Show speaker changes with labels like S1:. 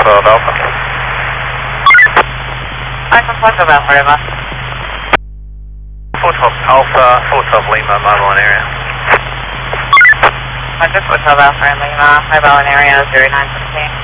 S1: 12 Alpha.
S2: I can plug the Alpha Lima.
S1: 412 Alpha, 412 Lima, mobile in area.
S2: I just 412 Alpha Lima, mobile in area 0916.